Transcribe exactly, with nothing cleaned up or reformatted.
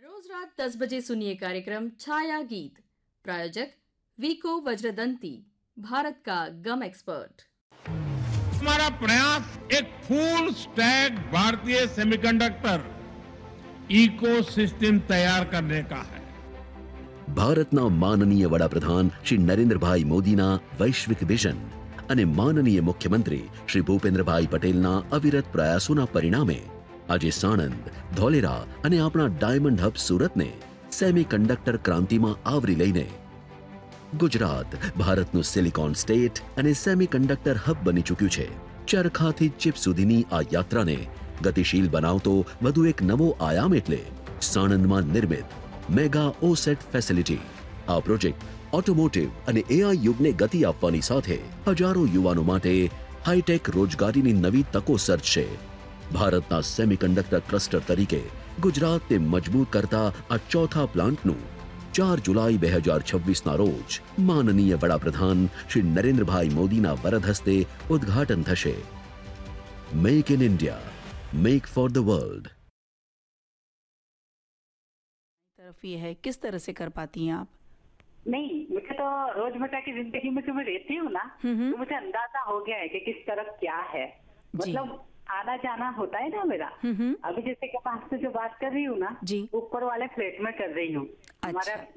रोज रात दस बजे सुनिए कार्यक्रम छाया गीत। प्रायोजक वीको वज्रदंती, भारत का गम एक्सपर्ट। हमारा प्रयास एक फुल स्टैक भारतीय सेमीकंडक्टर इकोसिस्टम तैयार करने का है। ભારતના માનનીય વડાપ્રધાન શ્રી નરેન્દ્રભાઈ મોદીના વૈશ્વિક વિઝન અને માનનીય મુખ્યમંત્રી શ્રી ભૂપેન્દ્રભાઈ પટેલના અવિરત પ્રયાસોના પરિણામે આજે સાણંદ, ધોલેરા અને આપણા ડાયમંડ હબ સુરતને સેમીકન્ડક્ટર ક્રાંતિમાં આવરી લઈને ગુજરાત ભારતનું સિલિકોન સ્ટેટ અને સેમીકન્ડક્ટર હબ બની ચૂક્યું છે। ચરખાથી ચિપ સુધીની આ યાત્રાને ગતિશીલ બનાવતો વધુ એક નવો આયામ એટલે સાણંદમાં નિર્મિત મેગા ઓસેટ ફેસિલિટી। આ પ્રોજેક્ટ ઓટોમોટિવ અને એઆઈ યુગને ગતિ આપવાની સાથે હજારો યુવાનો માટે હાઈટેક રોજગારીની નવી તકો સર્જશે। ભારતના સેમીકન્ડક્ટર ક્લસ્ટર તરીકે ગુજરાતને મજબૂત કરતા આ ચોથા પ્લાન્ટનું ચાર જુલાઈ બે હજાર છવ્વીસના રોજ માનનીય વડાપ્રધાન શ્રી નરેન્દ્રભાઈ મોદીના વરદ હસ્તે ઉદ્ઘાટન થશે। Make in India, make for the world. तरफ ये है, किस तरह से कर पाती हैं आप? नहीं, मुझे तो रोजमर्रा की जिंदगी में जो मैं रहती हूँ ना, तो मुझे अंदाजा हो गया है कि किस तरफ क्या है। मतलब आना जाना होता है ना मेरा। अभी जैसे कि मैं आपसे जो बात कर रही हूँ ना, जी, ऊपर वाले फ्लैट में कर रही हूँ। हमारा